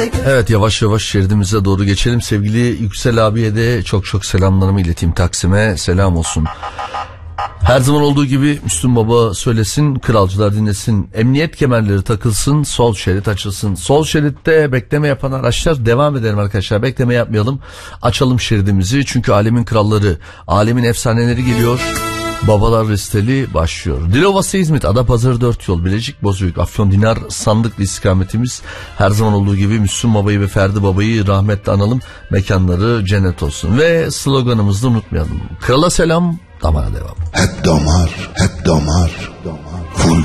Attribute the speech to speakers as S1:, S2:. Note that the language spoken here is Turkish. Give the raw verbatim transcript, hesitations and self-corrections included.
S1: Evet, yavaş yavaş şeridimize doğru geçelim. Sevgili Yüksel abiye de çok çok selamlarımı ileteyim. Taksim'e selam olsun. Her zaman olduğu gibi Müslüm Baba söylesin, kralcılar dinlesin. Emniyet kemerleri takılsın, sol şerit açılsın. Sol şeritte bekleme yapan araçlar, devam edelim arkadaşlar. Bekleme yapmayalım. Açalım şeridimizi. Çünkü alemin kralları, alemin efsaneleri geliyor. Babalar Resteli başlıyor. Dilovası İzmit, Adapazarı dört yol, Bilecik Bozüyük, Afyondinar Sandıklı istikametimiz. Her zaman olduğu gibi Müslüm Baba'yı ve Ferdi Baba'yı rahmetle analım. Mekanları cennet olsun. Ve sloganımızı da unutmayalım. Krala selam, damara devam.
S2: Hep damar, hep damar, damar. Full